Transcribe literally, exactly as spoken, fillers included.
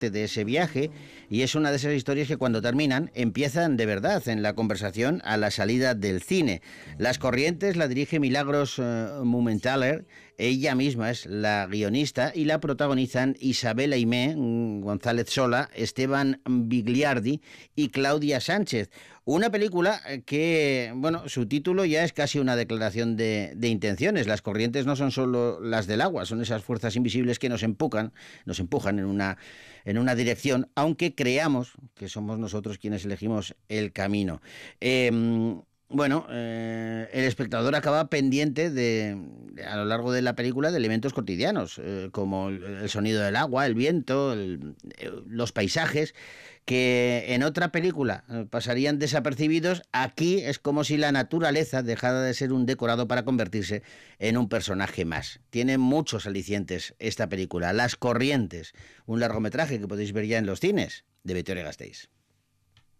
parte de ese viaje y es una de esas historias que cuando terminan empiezan de verdad en la conversación a la salida del cine. Las Corrientes la dirige Milagros uh, Mumenthaler, ella misma es la guionista y la protagonizan Isabel Aimé, González Sola, Esteban Bigliardi y Claudia Sánchez. Una película que, bueno, su título ya es casi una declaración de, de intenciones. Las corrientes no son solo las del agua, son esas fuerzas invisibles que nos empujan, nos empujan en una, en una dirección, aunque creamos que somos nosotros quienes elegimos el camino. Eh, Bueno, eh, el espectador acaba pendiente de, a lo largo de la película de elementos cotidianos, eh, como el, el sonido del agua, el viento, el, eh, los paisajes, que en otra película eh, pasarían desapercibidos. Aquí es como si la naturaleza dejara de ser un decorado para convertirse en un personaje más. Tiene muchos alicientes esta película. Las Corrientes, un largometraje que podéis ver ya en los cines de Vitoria-Gasteiz.